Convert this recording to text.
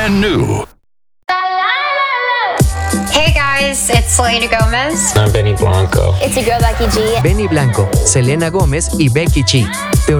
brand new. Hey guys, it's Selena Gomez. I'm Benny Blanco. It's your girl Becky G. Benny Blanco, Selena Gómez y Becky G.